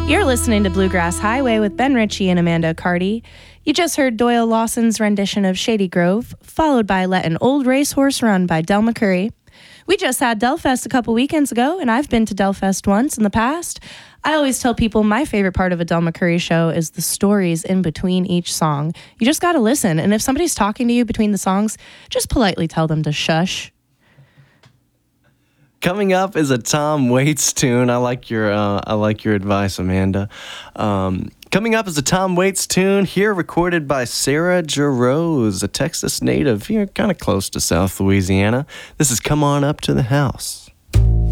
You're listening to Bluegrass Highway with Ben Ritchie and Amanda Carty. You just heard Doyle Lawson's rendition of Shady Grove, followed by Let an Old Racehorse Run by Del McCoury. We just had Delfest a couple weekends ago, and I've been to Delfest once in the past. I always tell people my favorite part of a Del McCoury show is the stories in between each song. You just got to listen, and if somebody's talking to you between the songs, just politely tell them to shush. Coming up is a Tom Waits tune. I like your advice, Amanda. Coming up is a Tom Waits tune here recorded by Sarah Jarosz, a Texas native here kind of close to South Louisiana. This is Come On Up to the House.